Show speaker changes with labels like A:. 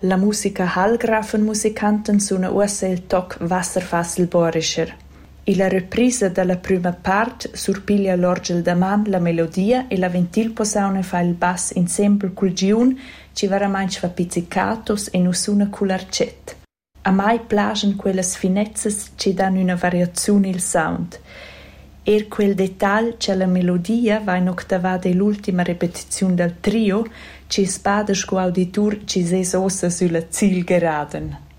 A: La musica Hallgrafen musicanten suna uossa il toc Wasserfassel borischer. E la reprisa dalla prima part surpiglia l'orgel da man la melodia e la ventilposaune fa il bass insieme col giun ci varamainch fa pizzicatos e nu suna cularcet. A mai plagen quelles finezzas ci dan una variazione il sound. Quel detal che la melodia va in ottava dell'ultima repetizione del trio ci spada sco auditur ci ses ossa sulla Zielgeraden.